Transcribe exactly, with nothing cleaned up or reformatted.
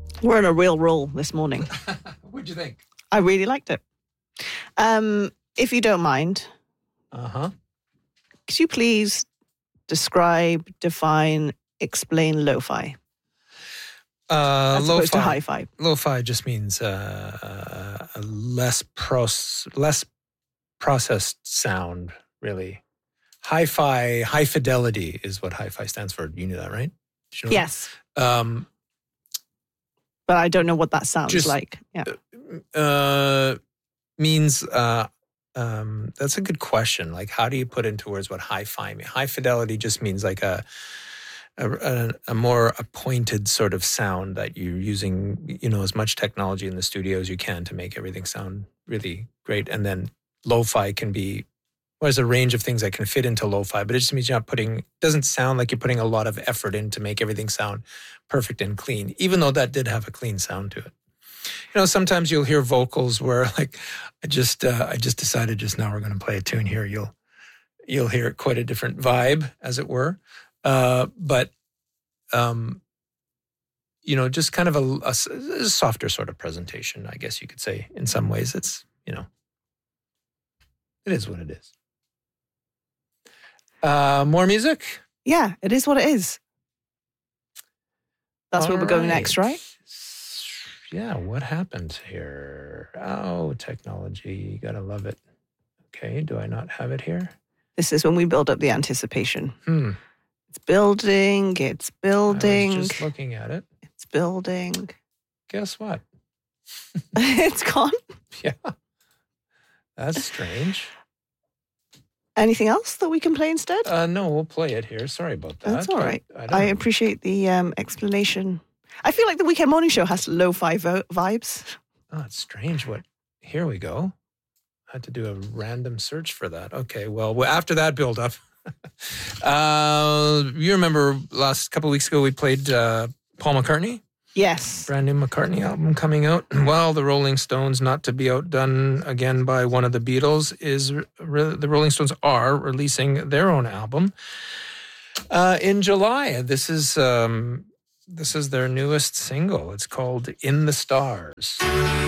We're on a real roll this morning. What'd you think? I really liked it. Um, if you don't mind, Uh-huh. could you please describe, define, explain lo-fi Uh, as lo-fi. opposed to hi-fi? Lo-fi just means uh, a less pros, less processed sound, really. Hi-fi, high fidelity is what hi-fi stands for. You knew that, right? Did you know Yes. that? Um, but I don't know what that sounds just, like. Yeah. Uh, means, uh, um, that's a good question. Like, how do you put into words what hi-fi means? High fidelity just means like a, a, a more appointed sort of sound that you're using, you know, as much technology in the studio as you can to make everything sound really great. And then lo-fi can be, well, there's a range of things that can fit into lo-fi, but it just means you're not putting, doesn't sound like you're putting a lot of effort in to make everything sound perfect and clean, even though that did have a clean sound to it. You know, sometimes you'll hear vocals where like, I just, uh, I just decided just now we're going to play a tune here. You'll, you'll hear quite a different vibe, as it were. Uh, but, um, you know, just kind of a, a, a softer sort of presentation, I guess you could say. In some ways, it's, you know, it is what it is. Uh, more music? Yeah, it is what it is. That's All where we're going right. next, right? Yeah, what happened here? Oh, technology, you gotta love it. Okay, do I not have it here? This is when we build up the anticipation. Hmm. It's building, it's building. I was just looking at it. It's building. Guess what? It's gone. Yeah. That's strange. Anything else that we can play instead? Uh, no, we'll play it here. Sorry about that. That's all right. I, I, I don't- appreciate the um, explanation. I feel like the Weekend Morning Show has lo-fi vo- vibes. Oh, it's strange. What? Here we go. I had to do a random search for that. Okay, well, well after that build up, uh, you remember last couple of weeks ago we played uh, Paul McCartney? Yes. Brand new McCartney album coming out. Well, the Rolling Stones, not to be outdone again by one of the Beatles, is re- the Rolling Stones are releasing their own album uh, in July. This is um, this is their newest single. It's called "In the Stars."